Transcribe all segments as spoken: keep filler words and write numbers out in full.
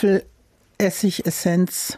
Teelöffel Essigessenz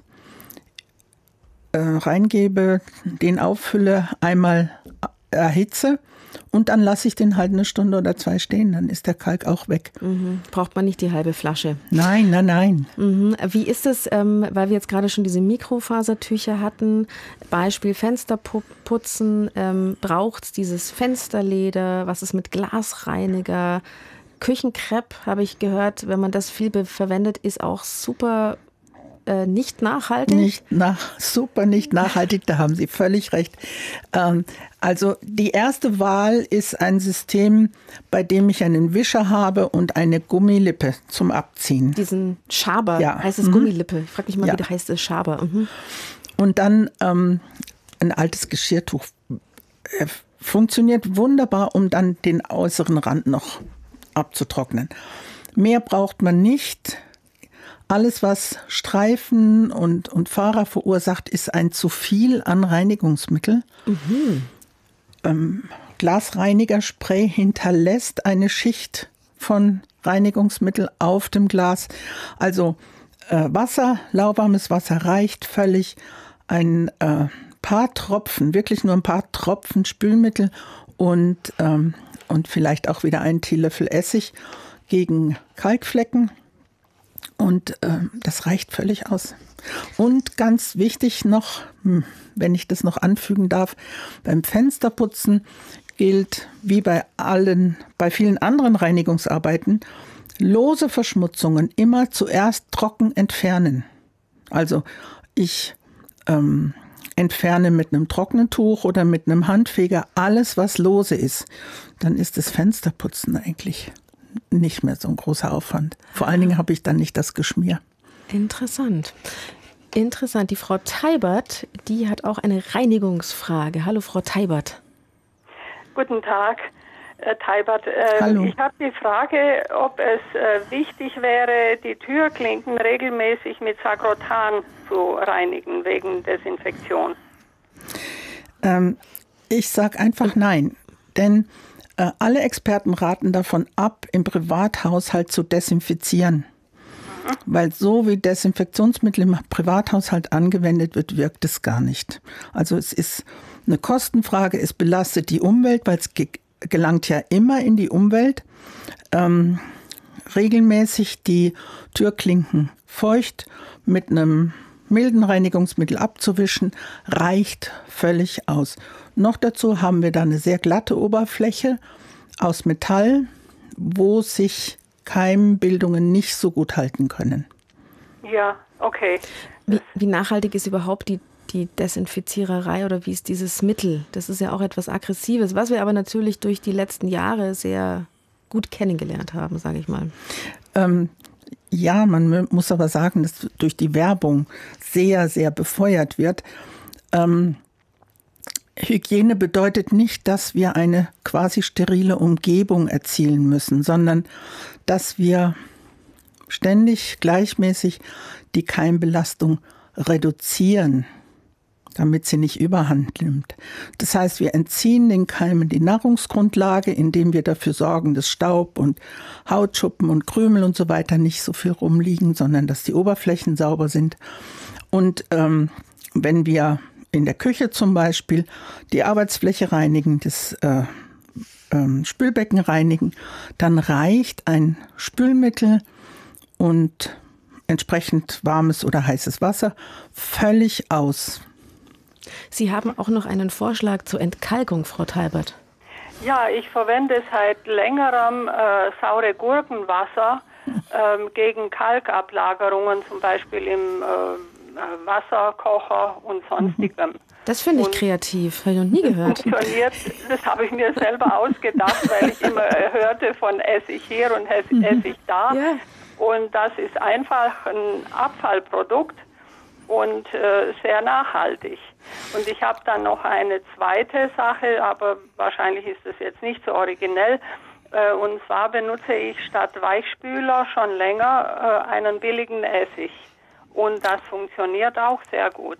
äh, reingebe, den auffülle, einmal erhitze und dann lasse ich den halt eine Stunde oder zwei stehen, dann ist der Kalk auch weg. Mhm. Braucht man nicht die halbe Flasche? Nein, nein, nein. Mhm. Wie ist es, ähm, weil wir jetzt gerade schon diese Mikrofasertücher hatten, Beispiel Fensterputzen, ähm, braucht es dieses Fensterleder, was ist mit Glasreiniger, Küchenkrepp, habe ich gehört, wenn man das viel be- verwendet, ist auch super äh, nicht nachhaltig. Nicht nach, super nicht nachhaltig, da haben Sie völlig recht. Ähm, also die erste Wahl ist ein System, bei dem ich einen Wischer habe und eine Gummilippe zum Abziehen. Diesen Schaber, ja. heißt es mhm. Gummilippe? Ich frage mich mal, ja. wie der heißt es, Schaber. Mhm. Und dann ähm, ein altes Geschirrtuch. Äh, funktioniert wunderbar, um dann den äußeren Rand noch abzutrocknen. Mehr braucht man nicht. Alles, was Streifen und, und Fahrer verursacht, ist ein zu viel an Reinigungsmittel. Mhm. Ähm, Glasreinigerspray hinterlässt eine Schicht von Reinigungsmittel auf dem Glas. Also äh, Wasser, lauwarmes Wasser reicht völlig. Ein äh, paar Tropfen, wirklich nur ein paar Tropfen Spülmittel und, ähm, und vielleicht auch wieder einen Teelöffel Essig gegen Kalkflecken. Und äh, das reicht völlig aus. Und ganz wichtig noch, wenn ich das noch anfügen darf, beim Fensterputzen gilt, wie bei allen, bei vielen anderen Reinigungsarbeiten, lose Verschmutzungen immer zuerst trocken entfernen. Also ich ähm, entferne mit einem trockenen Tuch oder mit einem Handfeger alles, was lose ist. Dann ist das Fensterputzen eigentlich nicht mehr so ein großer Aufwand. Vor allen Dingen habe ich dann nicht das Geschmier. Interessant. Interessant. Die Frau Teibert, die hat auch eine Reinigungsfrage. Hallo, Frau Teibert. Guten Tag, äh, Teibert. Äh, Hallo. Ich habe die Frage, ob es äh, wichtig wäre, die Türklinken regelmäßig mit Sagrotan zu reinigen, wegen Desinfektion. Ähm, ich sage einfach nein, denn äh, alle Experten raten davon ab, im Privathaushalt zu desinfizieren. Mhm. Weil so wie Desinfektionsmittel im Privathaushalt angewendet wird, wirkt es gar nicht. Also es ist eine Kostenfrage, es belastet die Umwelt, weil es ge- gelangt ja immer in die Umwelt. Ähm, regelmäßig die Türklinken feucht mit einem milden Reinigungsmittel abzuwischen, reicht völlig aus. Noch dazu haben wir da eine sehr glatte Oberfläche aus Metall, wo sich Keimbildungen nicht so gut halten können. Ja, okay. Wie, wie nachhaltig ist überhaupt die, die Desinfiziererei oder wie ist dieses Mittel? Das ist ja auch etwas Aggressives, was wir aber natürlich durch die letzten Jahre sehr gut kennengelernt haben, sage ich mal. Ähm, ja, man muss aber sagen, dass durch die Werbung sehr, sehr befeuert wird. Ähm, Hygiene bedeutet nicht, dass wir eine quasi sterile Umgebung erzielen müssen, sondern dass wir ständig gleichmäßig die Keimbelastung reduzieren, damit sie nicht überhand nimmt. Das heißt, wir entziehen den Keimen die Nahrungsgrundlage, indem wir dafür sorgen, dass Staub und Hautschuppen und Krümel und so weiter nicht so viel rumliegen, sondern dass die Oberflächen sauber sind. Und ähm, wenn wir in der Küche zum Beispiel die Arbeitsfläche reinigen, das äh, ähm, Spülbecken reinigen, dann reicht ein Spülmittel und entsprechend warmes oder heißes Wasser völlig aus. Sie haben auch noch einen Vorschlag zur Entkalkung, Frau Teibert. Ja, ich verwende seit längerem äh, saure Gurkenwasser ähm, gegen Kalkablagerungen, zum Beispiel im äh, Wasserkocher und sonstigem. Das finde ich und kreativ, habe ich noch nie gehört. Funktioniert, das habe ich mir selber ausgedacht, weil ich immer hörte von Essig hier und Essig da. Ja. Und das ist einfach ein Abfallprodukt und äh, sehr nachhaltig. Und ich habe dann noch eine zweite Sache, aber wahrscheinlich ist das jetzt nicht so originell. Äh, und zwar benutze ich statt Weichspüler schon länger äh, einen billigen Essig. Und das funktioniert auch sehr gut.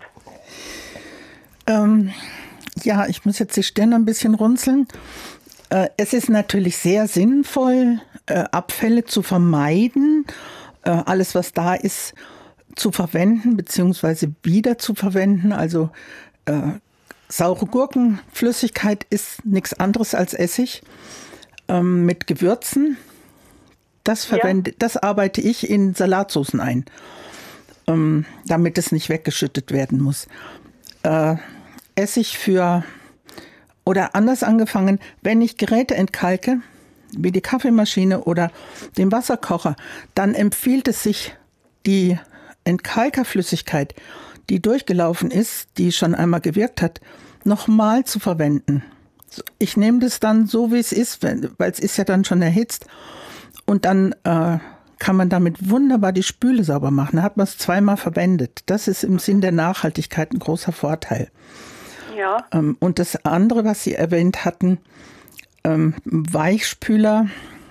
Ähm, ja, ich muss jetzt die Stirn ein bisschen runzeln. Äh, es ist natürlich sehr sinnvoll, äh, Abfälle zu vermeiden. äh, alles, was da ist, zu verwenden bzw. wieder zu verwenden. Also äh, saure Gurkenflüssigkeit ist nichts anderes als Essig ähm, mit Gewürzen. Das, verwende, ja. das arbeite ich in Salatsoßen ein, ähm, damit es nicht weggeschüttet werden muss. Äh, Essig für, oder anders angefangen, wenn ich Geräte entkalke, wie die Kaffeemaschine oder den Wasserkocher, dann empfiehlt es sich, die Entkalkerflüssigkeit, die durchgelaufen ist, die schon einmal gewirkt hat, nochmal zu verwenden. Ich nehme das dann so, wie es ist, weil es ist ja dann schon erhitzt. Und dann äh, kann man damit wunderbar die Spüle sauber machen. Da hat man es zweimal verwendet. Das ist im Sinn der Nachhaltigkeit ein großer Vorteil. Ja. Ähm, und das andere, was Sie erwähnt hatten, ähm, Weichspüler,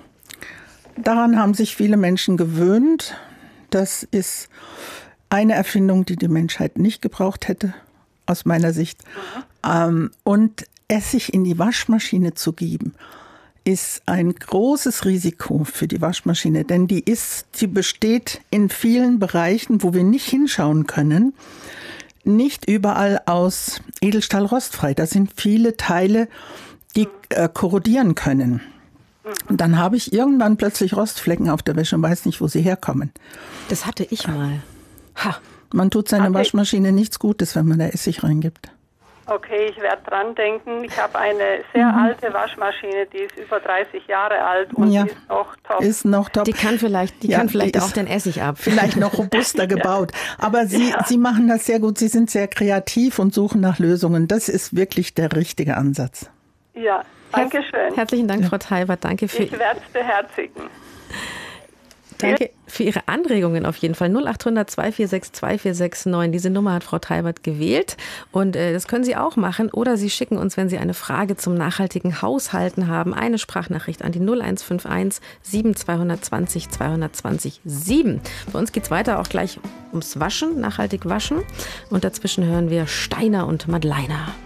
daran haben sich viele Menschen gewöhnt. Das ist eine Erfindung, die die Menschheit nicht gebraucht hätte, aus meiner Sicht. Mhm. Ähm, und Essig in die Waschmaschine zu geben, ist ein großes Risiko für die Waschmaschine, denn die ist, sie besteht in vielen Bereichen, wo wir nicht hinschauen können, nicht überall aus Edelstahl rostfrei. Da sind viele Teile, die äh, korrodieren können. Und dann habe ich irgendwann plötzlich Rostflecken auf der Wäsche und weiß nicht, wo sie herkommen. Das hatte ich mal. Ha. Man tut seiner Okay. Waschmaschine nichts Gutes, wenn man da Essig reingibt. Okay, ich werde dran denken. Ich habe eine sehr Mhm. alte Waschmaschine, die ist über dreißig Jahre alt und Ja. die ist noch top. Ist noch top. Die kann vielleicht, die Ja, kann vielleicht die auch ist den Essig ab. Vielleicht noch robuster gebaut. Aber Sie, Ja. Sie machen das sehr gut. Sie sind sehr kreativ und suchen nach Lösungen. Das ist wirklich der richtige Ansatz. Ja, danke schön. Herzlichen Dank, Frau Teibert. Danke für, Ich werde es beherzigen. danke für Ihre Anregungen auf jeden Fall. null acht hundert zwei vier sechs zwei vier sechs neun. Diese Nummer hat Frau Teibert gewählt. Und äh, das können Sie auch machen. Oder Sie schicken uns, wenn Sie eine Frage zum nachhaltigen Haushalten haben, eine Sprachnachricht an die null eins fünf eins sieben zwei zwei null zwei zwei null sieben. Bei uns geht es weiter auch gleich ums Waschen, nachhaltig waschen. Und dazwischen hören wir Steiner und Madleiner.